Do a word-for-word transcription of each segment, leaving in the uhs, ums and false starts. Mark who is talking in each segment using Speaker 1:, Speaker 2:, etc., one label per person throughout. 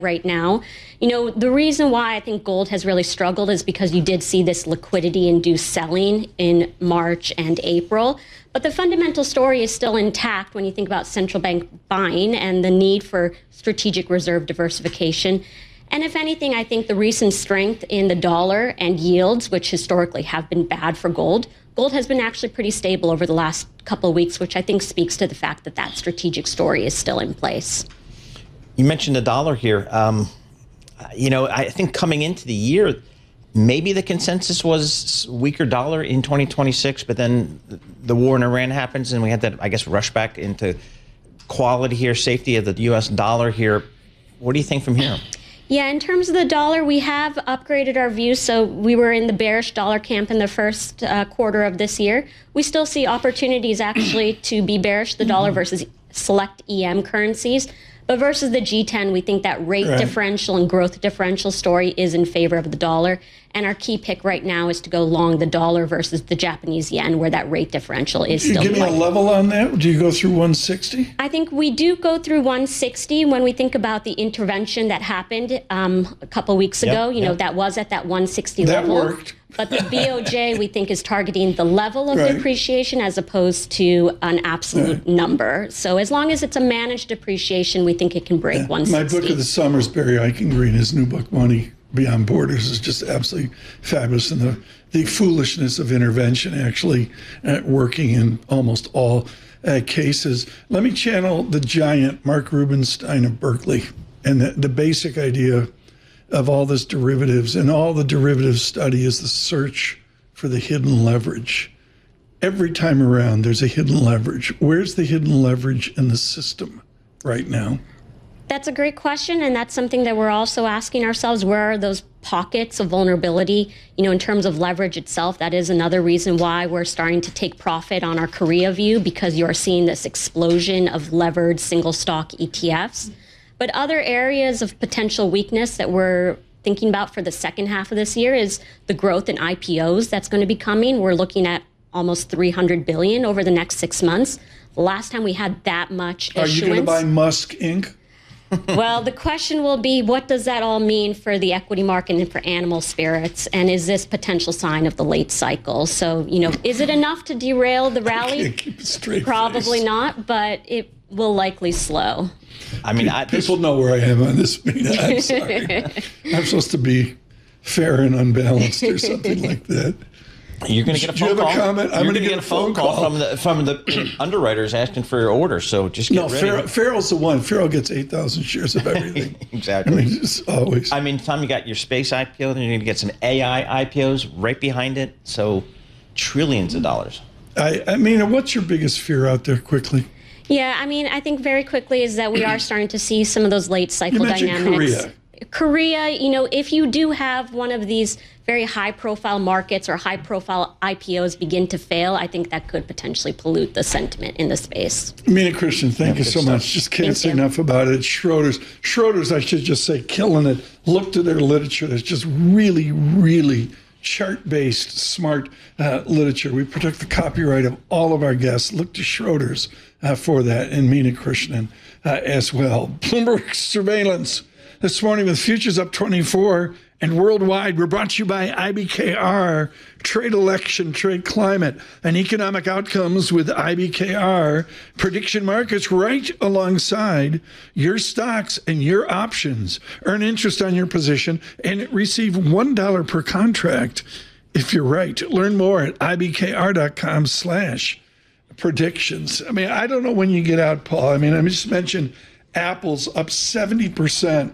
Speaker 1: right now. You know, the reason why I think gold has really struggled is because you did see this liquidity-induced selling in March and April. But the fundamental story is still intact when you think about central bank buying and the need for strategic reserve diversification. And if anything, I think the recent strength in the dollar and yields, which historically have been bad for gold, gold has been actually pretty stable over the last couple of weeks, which I think speaks to the fact that that strategic story is still in place.
Speaker 2: You mentioned the dollar here. Um, you know, I think coming into the year, maybe the consensus was weaker dollar in twenty twenty-six, but then the war in Iran happens and we had that, I guess, rush back into quality here, safety of the U S dollar here. What do you think from here?
Speaker 1: Yeah, in terms of the dollar, we have upgraded our view. So we were in the bearish dollar camp in the first uh, quarter of this year. We still see opportunities actually to be bearish the dollar versus select E M currencies. But versus the G ten, we think that rate right. differential and growth differential story is in favor of the dollar. And our key pick right now is to go long the dollar versus the Japanese yen, where that rate differential is still.
Speaker 3: Give me a level on that. Do you go through one sixty?
Speaker 1: I think we do go through one sixty when we think about the intervention that happened um, a couple weeks ago. Yep, you yep. know, that was at that one sixty
Speaker 3: that
Speaker 1: level.
Speaker 3: That worked.
Speaker 1: But the B O J, we think, is targeting the level of
Speaker 3: right.
Speaker 1: depreciation as opposed to an absolute right. number. So as long as it's a managed depreciation, we think it can break yeah. one sixty.
Speaker 3: My book of the summer is Barry Eichengreen. His new book, Money Beyond Borders, is just absolutely fabulous. And the, the foolishness of intervention actually uh, working in almost all uh, cases. Let me channel the giant Mark Rubenstein of Berkeley and the, the basic idea of all this derivatives, and all the derivative study is the search for the hidden leverage. Every time around, there's a hidden leverage. Where's the hidden leverage in the system right now?
Speaker 1: That's a great question, and that's something that we're also asking ourselves. Where are those pockets of vulnerability? You know, in terms of leverage itself, that is another reason why we're starting to take profit on our Korea view, because you are seeing this explosion of levered single stock E T Fs. But other areas of potential weakness that we're thinking about for the second half of this year is the growth in I P Os that's going to be coming. We're looking at almost three hundred billion dollars over the next six months. The last time we had that much issuance.
Speaker 3: Are you going to buy Musk Incorporated?
Speaker 1: Well, the question will be, what does that all mean for the equity market and for animal spirits? And is this potential sign of the late cycle? So, you know, is it enough to derail the rally?
Speaker 3: I can't keep a straight
Speaker 1: Probably
Speaker 3: face.
Speaker 1: not, but it will likely slow.
Speaker 2: I mean, I,
Speaker 3: people know where I am on this meeting. I'm sorry. I'm supposed to be fair and unbalanced or something like that.
Speaker 2: You're going to get a
Speaker 3: Do you
Speaker 2: phone
Speaker 3: have
Speaker 2: call.
Speaker 3: a comment? I'm
Speaker 2: You're
Speaker 3: going to
Speaker 2: get a phone call, call from the from the underwriters asking for your order. So just get
Speaker 3: no,
Speaker 2: ready.
Speaker 3: Farrell, Farrell's the one. Farrell gets eight thousand shares of everything.
Speaker 2: Exactly.
Speaker 3: I mean, just always.
Speaker 2: I mean, Tom, you got your space I P O, then you're going to get some A I I P Os right behind it. So trillions of dollars.
Speaker 3: I, I mean, what's your biggest fear out there, quickly?
Speaker 1: Yeah, I mean, I think very quickly is that we are starting to see some of those late cycle
Speaker 3: you mentioned
Speaker 1: dynamics.
Speaker 3: Korea.
Speaker 1: Korea, you know, if you do have one of these very high-profile markets or high-profile I P Os begin to fail, I think that could potentially pollute the sentiment in the space.
Speaker 3: Mina Christian, thank
Speaker 2: yeah,
Speaker 3: you so
Speaker 2: stuff.
Speaker 3: much. Just can't say enough about it. Schroders, Schroders, I should just say, killing it. Look to their literature. That's just really, really chart-based, smart uh, literature. We protect the copyright of all of our guests. Look to Schroders uh, for that, and Mina Christian uh, as well. Bloomberg Surveillance this morning with futures up twenty-four and worldwide. We're brought to you by I B K R, Trade Election, Trade Climate, and Economic Outcomes with I B K R. Prediction markets right alongside your stocks and your options. Earn interest on your position and receive one dollar per contract if you're right. Learn more at ibkr.com slash predictions. I mean, I don't know when you get out, Paul. I mean, I just mentioned Apple's up seventy percent.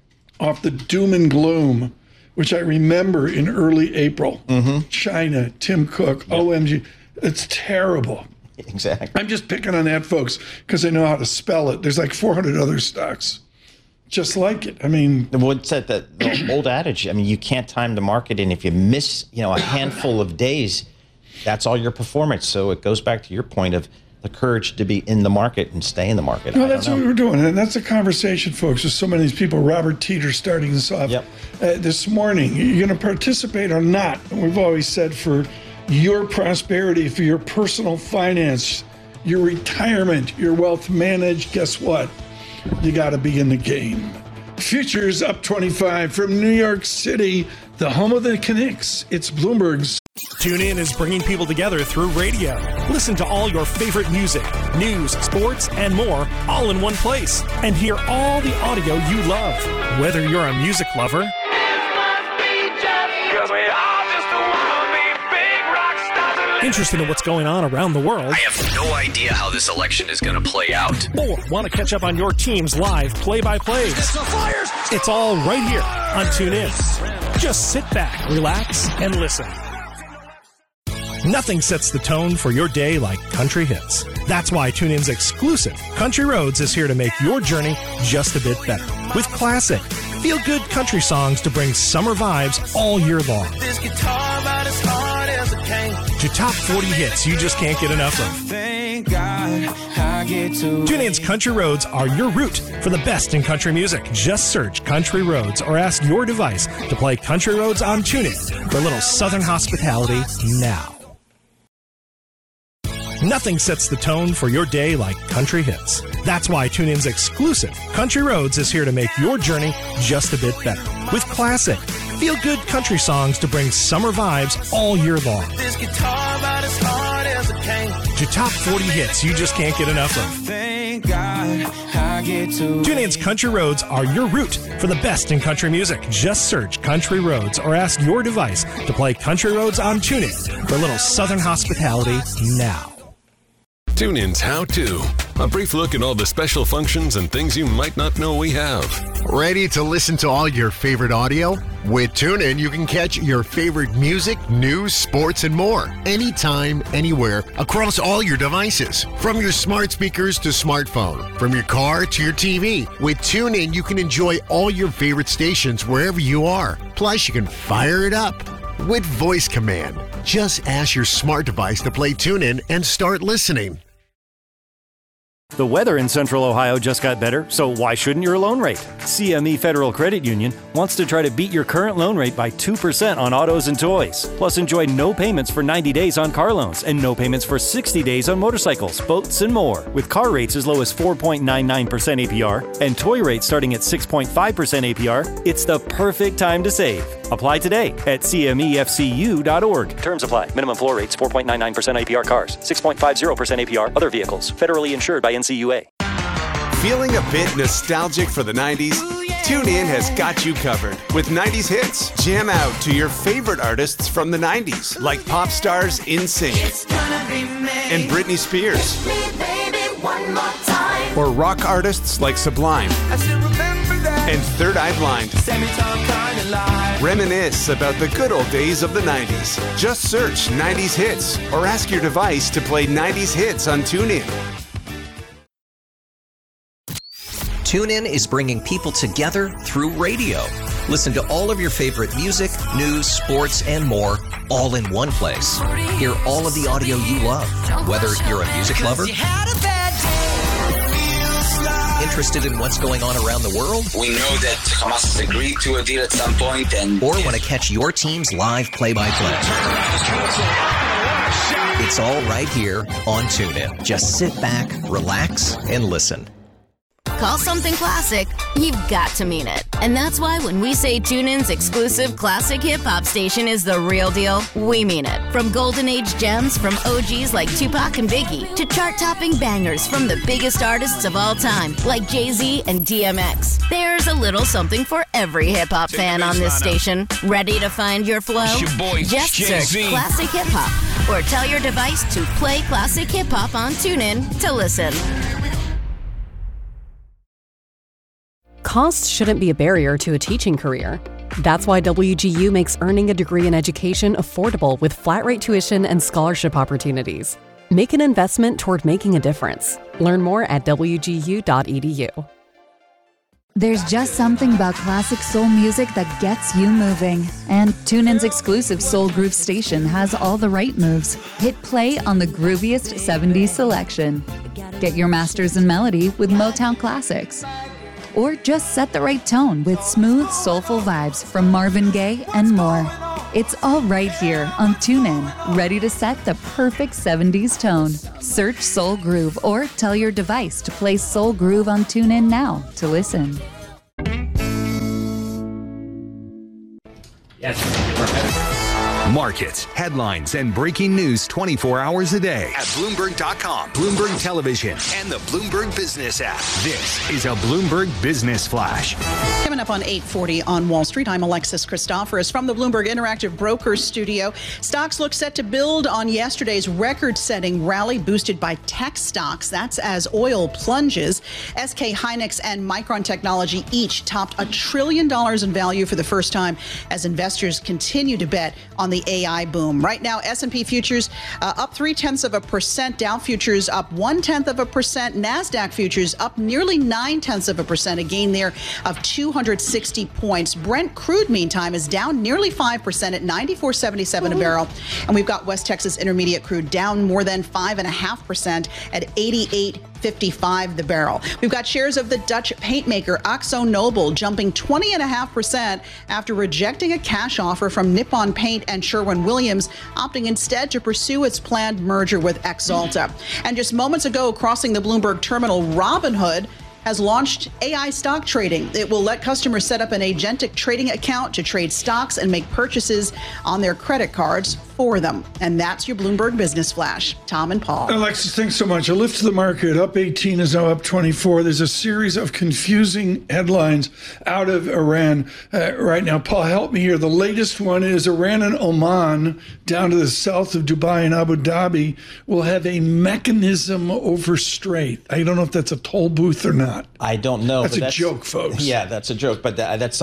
Speaker 3: Off the doom and gloom, which I remember in early April. Mm-hmm. China, Tim Cook, yep. O M G. It's terrible.
Speaker 2: Exactly.
Speaker 3: I'm just picking on that, folks, because I know how to spell it. There's like four hundred other stocks just like it. I mean,
Speaker 2: what's that? The, the old adage. I mean, you can't time the market, and if you miss, you know, a handful of days, that's all your performance. So it goes back to your point of the courage to be in the market and stay in the market.
Speaker 3: Well, that's what we're doing. And that's a conversation, folks, with so many of these people. Robert Teeter starting this off
Speaker 2: yep.
Speaker 3: uh, this morning. You're going to participate or not? And we've always said for your prosperity, for your personal finance, your retirement, your wealth managed, guess what? You got to be in the game. Futures up twenty-five from New York City, the home of the Knicks. It's Bloomberg's.
Speaker 4: TuneIn is bringing people together through radio. Listen to all your favorite music, news, sports, and more all in one place. And hear all the audio you love. Whether you're a music lover interested in what's going on around the world,
Speaker 5: I have no idea how this election is going to play out,
Speaker 4: or want to catch up on your team's live play-by-plays, it's all right here on TuneIn. Just sit back, relax, and listen. Nothing sets the tone for your day like country hits. That's why TuneIn's exclusive Country Roads is here to make your journey just a bit better. With classic, feel-good country songs to bring summer vibes all year long. This guitar about as hard as it came. To top forty hits you just can't get enough of. Thank God I get to TuneIn's Country Roads are your route for the best in country music. Just search Country Roads or ask your device to play Country Roads on TuneIn for a little southern hospitality now. Nothing sets the tone for your day like country hits. That's why TuneIn's exclusive Country Roads is here to make your journey just a bit better. With classic, feel-good country songs to bring summer vibes all year long. This guitar about as hard as it came. To top forty hits you just can't get enough of. Thank God I get to TuneIn's Country Roads are your route for the best in country music. Just search Country Roads or ask your device to play Country Roads on TuneIn for a little southern hospitality now.
Speaker 6: TuneIn's How To. A brief look at all the special functions and things you might not know we have.
Speaker 7: Ready to listen to all your favorite audio? With TuneIn, you can catch your favorite music, news, sports, and more. Anytime, anywhere, across all your devices. From your smart speakers to smartphone. From your car to your T V. With TuneIn, you can enjoy all your favorite stations wherever you are. Plus, you can fire it up with voice command. Just ask your smart device to play TuneIn and start listening.
Speaker 8: The weather in Central Ohio just got better, so why shouldn't your loan rate? C M E Federal Credit Union wants to try to beat your current loan rate by two percent on autos and toys. Plus, enjoy no payments for ninety days on car loans and no payments for sixty days on motorcycles, boats, and more. With car rates as low as four point nine nine percent A P R and toy rates starting at six point five percent A P R, it's the perfect time to save. Apply today at C M E F C U dot org. Terms apply. Minimum floor rates four point nine nine percent A P R cars, six point five zero percent A P R other vehicles. Federally insured by N C U A.
Speaker 9: Feeling a bit nostalgic for the nineties? TuneIn has got you covered with nineties hits. Jam out to your favorite artists from the nineties, like pop stars NSYNC and Britney Spears, or rock artists like Sublime and Third Eye Blind. Reminisce about the good old days of the nineties. Just search nineties hits or ask your device to play nineties hits on TuneIn.
Speaker 5: TuneIn is bringing people together through radio. Listen to all of your favorite music, news, sports, and more all in one place. Hear all of the audio you love, whether you're a music lover, interested in what's going on around the world,
Speaker 10: we know that Hamas has agreed to a deal at some point, and
Speaker 5: or want to catch your team's live play-by-play. It's all right here on TuneIn. Just sit back, relax, and listen.
Speaker 11: Call something classic, you've got to mean it. And that's why when we say TuneIn's exclusive classic hip-hop station is the real deal, we mean it. From golden age gems from O Gs like Tupac and Biggie to chart-topping bangers from the biggest artists of all time like Jay-Z and D M X. There's a little something for every hip-hop fan on this station. Ready to find your flow?
Speaker 12: Your boy,
Speaker 11: Just
Speaker 12: Jay-Z.
Speaker 11: search classic hip-hop or tell your device to play classic hip-hop on TuneIn to listen.
Speaker 13: Cost shouldn't be a barrier to a teaching career. That's why W G U makes earning a degree in education affordable with flat-rate tuition and scholarship opportunities. Make an investment toward making a difference. Learn more at W G U dot E D U.
Speaker 14: There's just something about classic soul music that gets you moving. And TuneIn's exclusive Soul Groove station has all the right moves. Hit play on the grooviest seventies selection. Get your masters in melody with Motown classics. Or just set the right tone with smooth, soulful vibes from Marvin Gaye and more. It's all right here on TuneIn, ready to set the perfect seventies tone. Search Soul Groove or tell your device to play Soul Groove on TuneIn now to listen.
Speaker 2: Yes.
Speaker 12: Markets, headlines, and breaking news twenty-four hours a day at Bloomberg dot com, Bloomberg Television, and the Bloomberg Business app. This is a Bloomberg Business Flash.
Speaker 15: Coming up on eight forty on Wall Street, I'm Alexis Christoforous from the Bloomberg Interactive Brokers studio. Stocks look set to build on yesterday's record-setting rally boosted by tech stocks. That's as oil plunges. S K Hynix and Micron Technology each topped a trillion dollars in value for the first time as investors continue to bet on the A I boom. Right now, S and P futures uh, up three-tenths of a percent, Dow futures up one-tenth of a percent, NASDAQ futures up nearly nine-tenths of a percent, a gain there of two hundred sixty points. Brent crude, meantime, is down nearly five percent at ninety-four seventy-seven a barrel. And we've got West Texas Intermediate crude down more than five point five percent at eighty-eight fifty-five the barrel. We've got shares of the Dutch paint maker Akzo Nobel jumping twenty point five percent after rejecting a cash offer from Nippon Paint and Sherwin-Williams, opting instead to pursue its planned merger with Axalta. And just moments ago, crossing the Bloomberg terminal, Robinhood has launched A I stock trading. It will let customers set up an agentic trading account to trade stocks and make purchases on their credit cards for them. And that's your Bloomberg Business Flash. Tom and Paul.
Speaker 3: Alexis, thanks so much. A lift to the market. Up eighteen is now up twenty-four. There's a series of confusing headlines out of Iran uh, right now. Paul, help me here. The latest one is Iran and Oman, down to the south of Dubai and Abu Dhabi, will have a mechanism over strait. I don't know if that's a toll booth or not.
Speaker 2: I don't know.
Speaker 3: That's
Speaker 2: but
Speaker 3: a joke, folks.
Speaker 2: Yeah, that's a joke. But that, that's